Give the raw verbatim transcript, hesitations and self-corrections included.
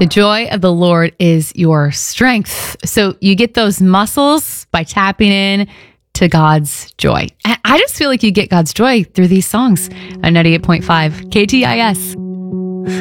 The joy of the Lord is your strength. So you get those muscles by tapping in to God's joy. And I just feel like you get God's joy through these songs on ninety-eight point five K T I S.